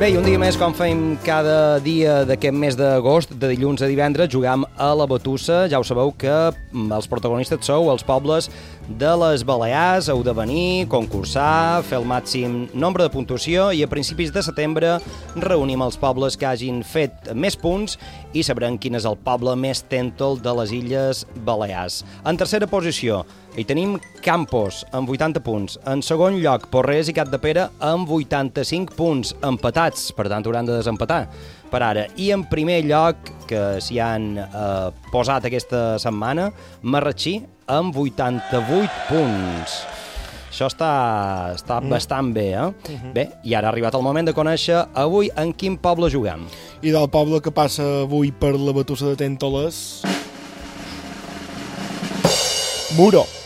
Bé, i un dia més, com fem cada dia d'aquest mes d'agost, de dilluns a divendres, juguem a la Batussa. Ja ho sabeu que els protagonistes sou els pobles de les Balears. Heu de venir, concursar, fer el màxim nombre de puntuació i a principis de setembre reunim els pobles que hagin fet més punts i sabrem quin és el poble més tèntol de les Illes Balears. En tercera posició hi tenim Campos, amb 80 punts. En segon lloc, Porreres i Capdepera, amb 85 punts, empatats, per tant hauran de desempatar per ara. I en primer lloc, que s'hi han posat aquesta setmana, Marratxí, amb 88 punts. Això està bastant bé, Bé, i ara ha arribat el moment de conèixer avui en quin poble juguem. I del poble que passa avui per la Batussa de Tèntoles... Muro.